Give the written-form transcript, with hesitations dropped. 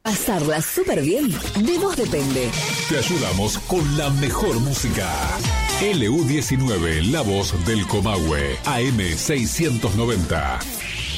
Pasarla súper bien, de vos depende. Te ayudamos con la mejor música. LU19, la voz del Comahue, AM 690.